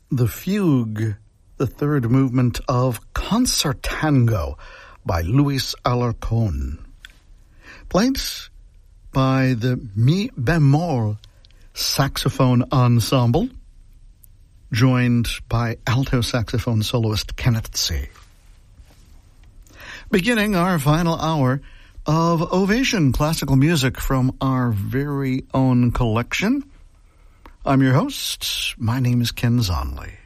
the Fugue, the third movement of Concertango by Luis Alarcón, played by the Mi Bemol Saxophone Ensemble, joined by alto saxophone soloist Kenneth Tse. Beginning our final hour of Ovation classical music from our very own collection. I'm your host. My name is Ken Zonley.